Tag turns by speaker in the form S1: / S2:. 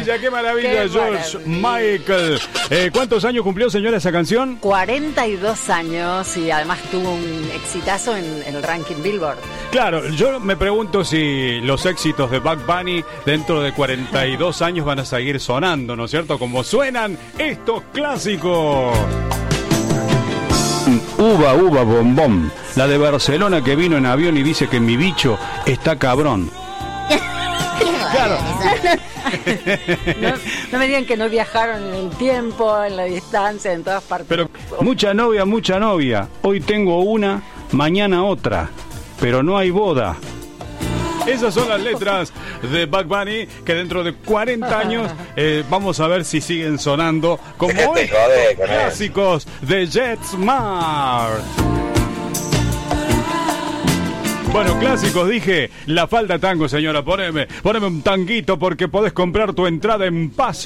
S1: maravilla, qué maravilla, George Michael. ¿Cuántos años cumplió, señora, esa canción?
S2: 42 años y además tuvo un exitazo en el ranking Billboard.
S1: Claro, yo me pregunto si los éxitos de Bugs Bunny dentro de 42 años van a seguir sonando, ¿no es cierto? Como suenan estos clásicos. Uva, uva, bombón. La de Barcelona que vino en avión y dice que mi bicho está cabrón. Claro.
S2: No me digan que no viajaron en el tiempo, en la distancia, en todas partes.
S1: Pero mucha novia. Hoy tengo una, mañana otra. Pero no hay boda. Esas son las letras de Bugs Bunny que dentro de 40 años vamos a ver si siguen sonando como estos clásicos de JetSmart. Bueno, clásicos, dije, la falda tango, señora, poneme un tanguito porque podés comprar tu entrada en Pase